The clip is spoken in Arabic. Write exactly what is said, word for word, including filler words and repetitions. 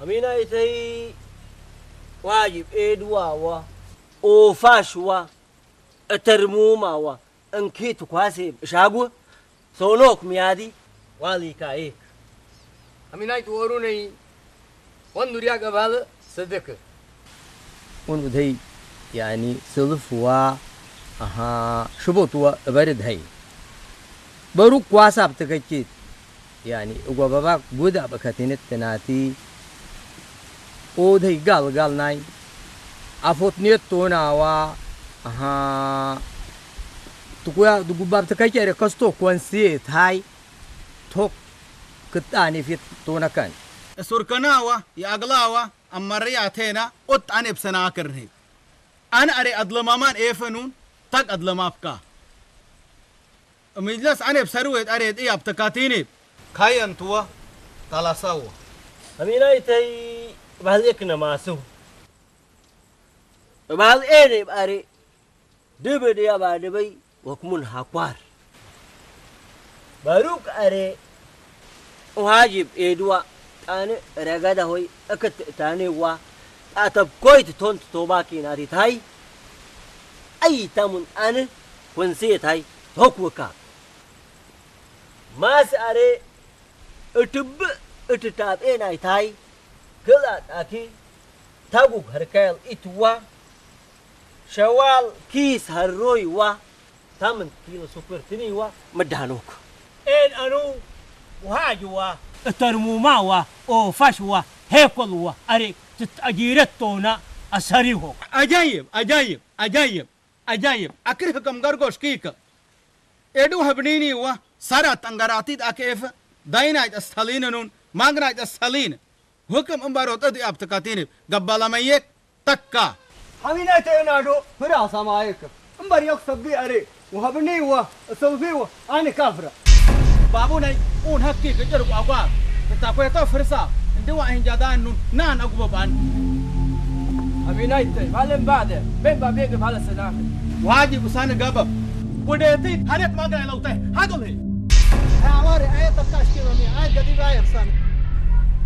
أمينا يتي واجب إدوا وا وفاشوا الترموما وا انكيتو كواسي شاقو سونوك ميادي والي كايك أمينا يتوروني وندريا قبل صدق وندهي يعني صدفوا أها شبوتوا برد هاي بروك واساب تكيت يعني وبابا بودا بكتينت تناتي ودهي قال قال ناي أفوت نيتونا وا أها تقول تقول باب تكيت ركستو كونسيت هاي توك كتاني في تونا كان سركناوا يا أغلاوا أمرياتنا أت أنا بسنا كرني أنا أري أدلمامان إيفنون تك أدلمافكا مجلس أنا بسروت أريد إيه أبتكاتيني كاين توا تلاساو أمينا يتي بهذيكنا ماسو بهذ إيه بأري دبي يا بعدبي وكمن هقوار باروك أري وهاجب إدوا أنا رجعت هوي أكت تاني وا أتب كويت تونت توباكي نادي تاي أي تامن أنا ونسيت هاي هكوكا ما سأري اتب اتتاب إيه ناي تاي كلا أكي تابوك هركيل إتوا شوال كيس هالروي وا تامن كيلو سكر تني وا مدانوك إن أنو وهاجوا الترموما وا أو فاشوا هيكل وا أري تتأجيرتونا أسريهم أجايب أجايب أجايب أجايب أكرهكم غرغوش كيكا إدو هبنيني وا سارات أنغراتيد أكيف داينايت أستالين نون مانغرايت أستالين حكم أمباروت أدي أبتكاتين قبالا ميك تكا حمينا تينادو فراسا مايك أمبار يقصب بي أري وهبني وا سوفي وا أنا كافرة بابو ناي اون حقي كجرب اقوا تتاكو تو فرسا ندوا ان جادان نون نان اقوا بان أمينا يتي معلم بعد بين بابيك بحال السلام واجب وسان غبب وديتي هريت ما غير لو تي هاقول هي هاوري أي تكاش كيلو مي أي قديم أي فرسان